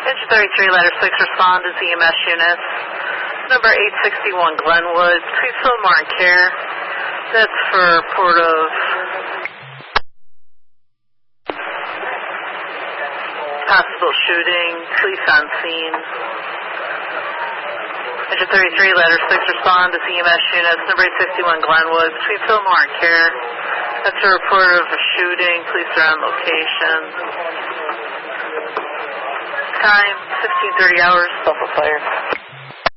Engine 33, ladder 6, respond to EMS units. Number 861 Glenwood, between Fillmore and Care. That's for Port of possible shooting, police on scene. Engine 33, ladder 6, respond to EMS units. Number 861 Glenwood, between Fillmore and Care. That's a report of a shooting, police are on location. Time, 15:30 hours, Buffalo Fire.